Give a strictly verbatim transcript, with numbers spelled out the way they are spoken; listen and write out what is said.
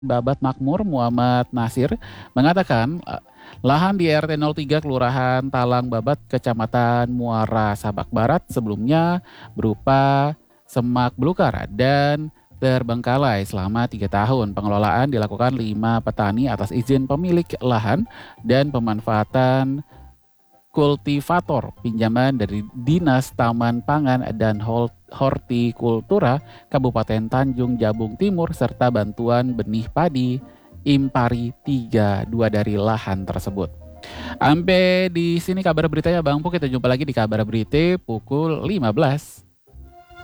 Babat Makmur Muhammad Nasir mengatakan eh, lahan di R T nol tiga Kelurahan Talang Babat Kecamatan Muara Sabak Barat sebelumnya berupa semak belukar dan terbengkalai selama tiga tahun. Pengelolaan dilakukan lima petani atas izin pemilik lahan dan pemanfaatan kultivator pinjaman dari Dinas Taman Pangan dan Hol- Hortikultura Kabupaten Tanjung Jabung Timur serta bantuan benih padi Impari tiga puluh dua dari lahan tersebut. Sampai di sini kabar beritanya Bang Pu, kita jumpa lagi di kabar berita pukul lima belas.